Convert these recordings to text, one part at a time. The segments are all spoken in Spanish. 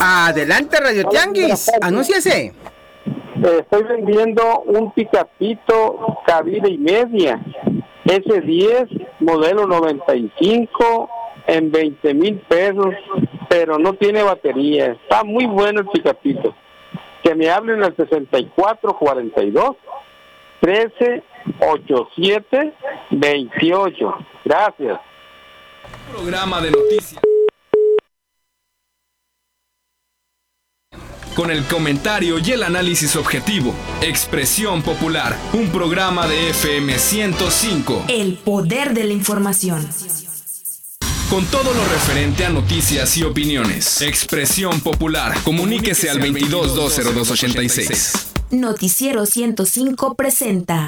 Adelante, Radio Tianguis, anúnciese. Estoy vendiendo un Picapito cabina y media, S10, modelo 95, en 20,000 pesos, pero no tiene batería. Está muy bueno el Picapito. Que me hablen al 6442 1387 28. Gracias. Programa de noticias con el comentario y el análisis objetivo. Expresión Popular, un programa de FM 105. El poder de la información. Con todo lo referente a noticias y opiniones. Expresión Popular. Comuníquese al 22-202-86. Noticiero 105 presenta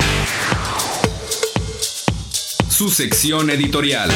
su sección editorial.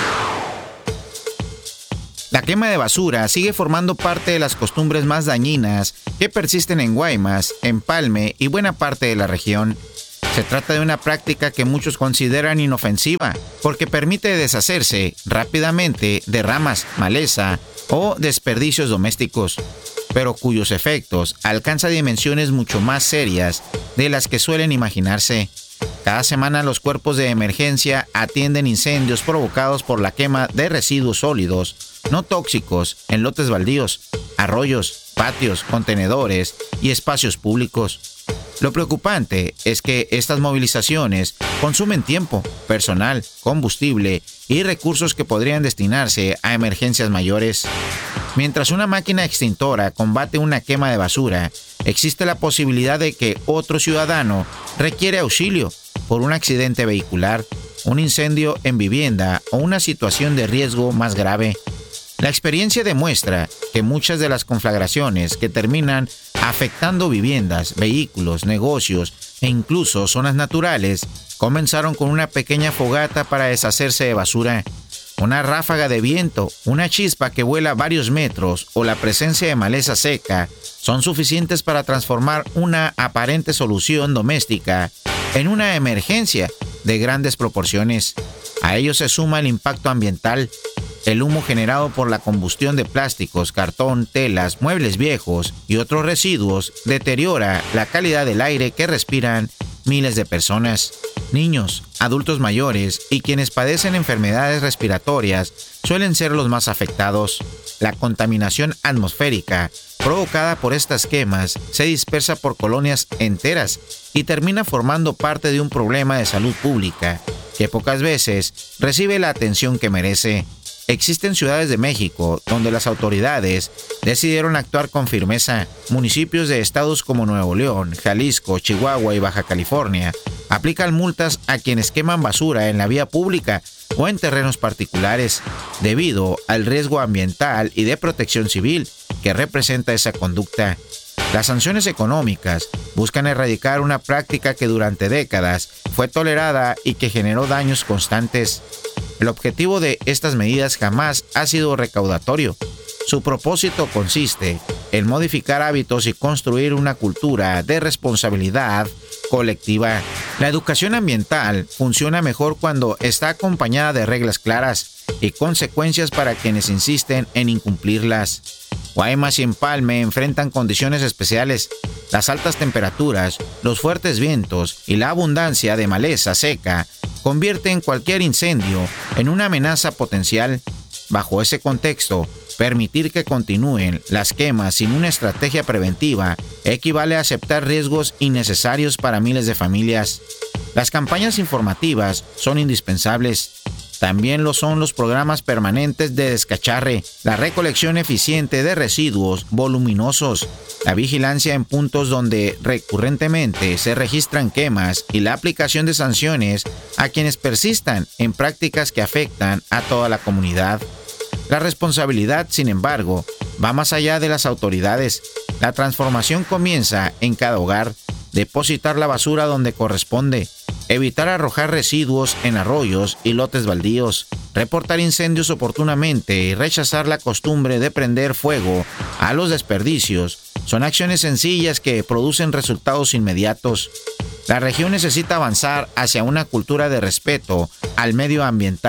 La quema de basura sigue formando parte de las costumbres más dañinas que persisten en Guaymas, Empalme y buena parte de la región. Se trata de una práctica que muchos consideran inofensiva porque permite deshacerse rápidamente de ramas, maleza o desperdicios domésticos, pero cuyos efectos alcanzan dimensiones mucho más serias de las que suelen imaginarse. Cada semana los cuerpos de emergencia atienden incendios provocados por la quema de residuos sólidos no tóxicos en lotes baldíos, arroyos, patios, contenedores y espacios públicos. Lo preocupante es que estas movilizaciones consumen tiempo, personal, combustible y recursos que podrían destinarse a emergencias mayores. Mientras una máquina extintora combate una quema de basura, existe la posibilidad de que otro ciudadano requiere auxilio por un accidente vehicular, un incendio en vivienda o una situación de riesgo más grave. La experiencia demuestra que muchas de las conflagraciones que terminan afectando viviendas, vehículos, negocios e incluso zonas naturales comenzaron con una pequeña fogata para deshacerse de basura. Una ráfaga de viento, una chispa que vuela varios metros o la presencia de maleza seca son suficientes para transformar una aparente solución doméstica en una emergencia de grandes proporciones. A ello se suma el impacto ambiental. El humo generado por la combustión de plásticos, cartón, telas, muebles viejos y otros residuos deteriora la calidad del aire que respiran miles de personas. Niños, adultos mayores y quienes padecen enfermedades respiratorias suelen ser los más afectados. La contaminación atmosférica provocada por estas quemas se dispersa por colonias enteras y termina formando parte de un problema de salud pública que pocas veces recibe la atención que merece. Existen ciudades de México donde las autoridades decidieron actuar con firmeza. Municipios de estados como Nuevo León, Jalisco, Chihuahua y Baja California aplican multas a quienes queman basura en la vía pública o en terrenos particulares, debido al riesgo ambiental y de protección civil que representa esa conducta. Las sanciones económicas buscan erradicar una práctica que durante décadas fue tolerada y que generó daños constantes. El objetivo de estas medidas jamás ha sido recaudatorio. Su propósito consiste en modificar hábitos y construir una cultura de responsabilidad colectiva. La educación ambiental funciona mejor cuando está acompañada de reglas claras y consecuencias para quienes insisten en incumplirlas. Guaymas y Empalme enfrentan condiciones especiales. Las altas temperaturas, los fuertes vientos y la abundancia de maleza seca convierten cualquier incendio en una amenaza potencial. Bajo ese contexto, permitir que continúen las quemas sin una estrategia preventiva equivale a aceptar riesgos innecesarios para miles de familias. Las campañas informativas son indispensables. También lo son los programas permanentes de descacharre, la recolección eficiente de residuos voluminosos, la vigilancia en puntos donde recurrentemente se registran quemas y la aplicación de sanciones a quienes persistan en prácticas que afectan a toda la comunidad. La responsabilidad, sin embargo, va más allá de las autoridades. La transformación comienza en cada hogar. Depositar la basura donde corresponde, evitar arrojar residuos en arroyos y lotes baldíos, reportar incendios oportunamente y rechazar la costumbre de prender fuego a los desperdicios son acciones sencillas que producen resultados inmediatos. La región necesita avanzar hacia una cultura de respeto al medio ambiental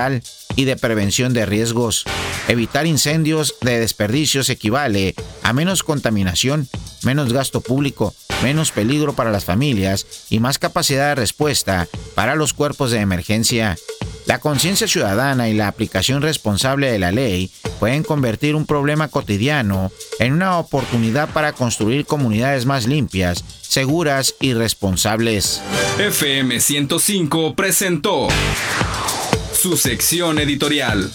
y de prevención de riesgos. Evitar incendios de desperdicios equivale a menos contaminación, menos gasto público, menos peligro para las familias y más capacidad de respuesta para los cuerpos de emergencia. La conciencia ciudadana y la aplicación responsable de la ley pueden convertir un problema cotidiano en una oportunidad para construir comunidades más limpias, seguras y responsables. FM 105 presentó su sección editorial.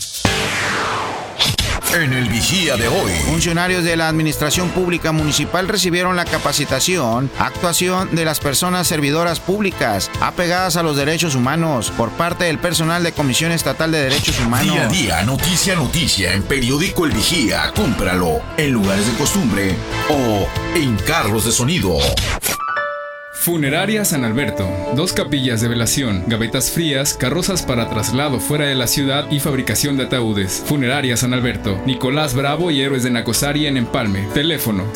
En el Vigía de hoy. Funcionarios de la Administración Pública Municipal recibieron la capacitación, actuación de las personas servidoras públicas apegadas a los derechos humanos por parte del personal de Comisión Estatal de Derechos Humanos. Día a día, noticia a noticia en Periódico El Vigía. Cómpralo en lugares de costumbre o en carros de sonido. Funeraria San Alberto. 2 capillas de velación, gavetas frías, carrozas para traslado fuera de la ciudad y fabricación de ataúdes. Funeraria San Alberto. Nicolás Bravo y Héroes de Nacosari en Empalme. Teléfono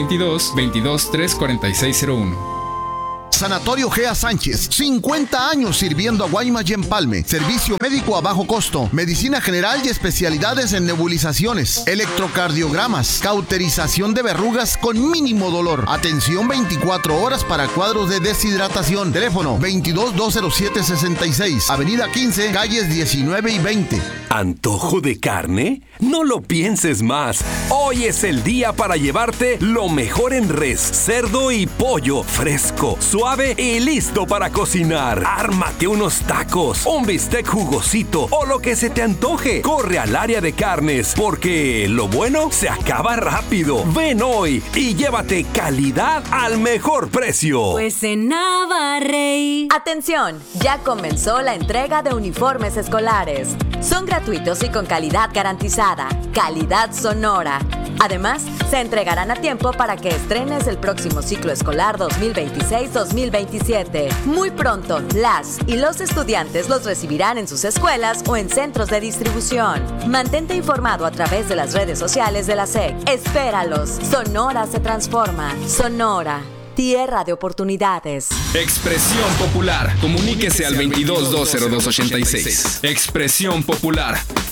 622-22-34601. Sanatorio Gea Sánchez, 50 años sirviendo a Guaymas y Empalme. Servicio médico a bajo costo, medicina general y especialidades en nebulizaciones, electrocardiogramas, cauterización de verrugas con mínimo dolor. Atención 24 horas para cuadros de deshidratación. Teléfono 22-207-66, Avenida 15, calles 19 y 20. ¿Antojo de carne? No lo pienses más. Hoy es el día para llevarte lo mejor en res, cerdo y pollo, fresco, suave y listo para cocinar. Ármate unos tacos, un bistec jugosito o lo que se te antoje. Corre al área de carnes, porque lo bueno se acaba rápido. Ven hoy y llévate calidad al mejor precio. Pues en Navarrey. Atención, ya comenzó la entrega de uniformes escolares. Son gratuitos y con calidad garantizada. Calidad Sonora. Además, se entregarán a tiempo para que estrenes el próximo ciclo escolar 2026-2027. Muy pronto, las y los estudiantes los recibirán en sus escuelas o en centros de distribución. Mantente informado a través de las redes sociales de la SEC. Espéralos. Sonora se transforma. Sonora. Tierra de oportunidades. Expresión Popular. Comuníquese al 22-202-86. Expresión Popular.